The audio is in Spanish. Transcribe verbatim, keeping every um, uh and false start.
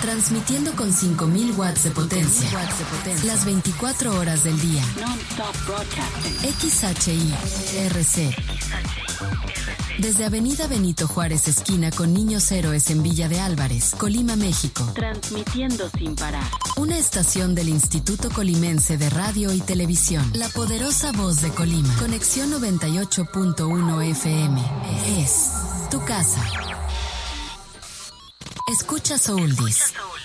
Transmitiendo con cinco mil watts de potencia. Las veinticuatro horas del día. X H I R C. Desde Avenida Benito Juárez, esquina con Niños Héroes en Villa de Álvarez, Colima, México. Transmitiendo sin parar. Una estación del Instituto Colimense de Radio y Televisión. La poderosa voz de Colima. Conexión noventa y ocho punto uno F M. Es tu casa. Escucha Souldies.